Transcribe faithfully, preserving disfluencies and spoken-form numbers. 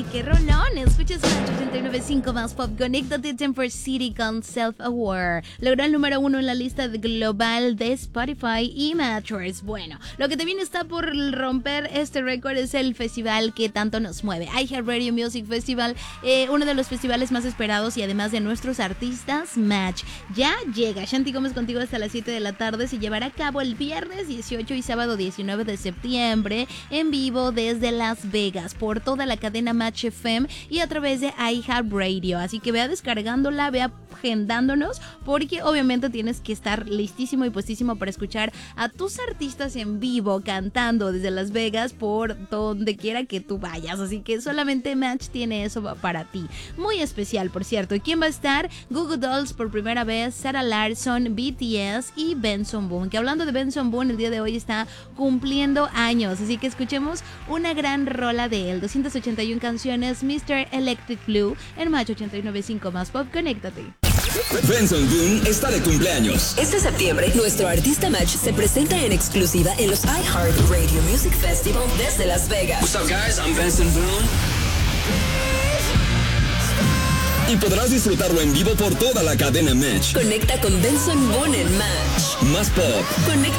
¡Qué rolón! Escuchas Match ochenta y nueve punto cinco más pop. Conéctate Temper City con Self-Aware. Logró el número uno en la lista global de Spotify y Mattress. Bueno, lo que también está por romper este récord es el festival que tanto nos mueve. iHeartRadio Music Festival, eh, uno de los festivales más esperados y además de nuestros artistas, Match. Ya llega. Shanti Gómez contigo hasta las siete de la tarde. Se llevará a cabo el viernes dieciocho y sábado diecinueve de septiembre en vivo desde Las Vegas por toda la cadena Match F M y a través de iHeartRadio. Así que vea descargándola, vea agendándonos, porque obviamente tienes que estar listísimo y puestísimo para escuchar a tus artistas en vivo cantando desde Las Vegas por donde quiera que tú vayas. Así que solamente Match tiene eso para ti. Muy especial, por cierto. ¿Y quién va a estar? Google Dolls por primera vez, Sarah Larson, B T S y Benson Boone. Que hablando de Benson Boone, el día de hoy está cumpliendo años. Así que escuchemos una gran rola de él. doscientas ochenta y una canciones, mister Electric Blue, en Match ochenta y nueve punto cinco más pop. Conéctate. Benson Boone está de cumpleaños. Este septiembre, nuestro artista Match se presenta en exclusiva en los iHeartRadio Music Festival desde Las Vegas. What's up, guys? I'm Benson Boone. Y podrás disfrutarlo en vivo por toda la cadena Match. Conecta con Benson Boone en Match. Más pop. Conecta